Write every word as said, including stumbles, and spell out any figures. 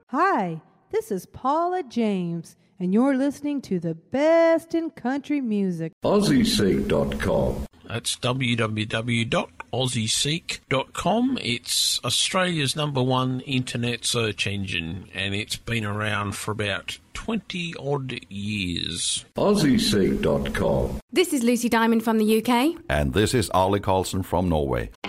Hi, this is Paula James, and you're listening to the best in country music. Aussie Seek dot com. That's w w w dot aussie seek dot com. It's Australia's number one internet search engine, and it's been around for about twenty odd years. Aussie Seek dot com. This is Lucy Diamond from the U K. And this is Ollie Carlson from Norway.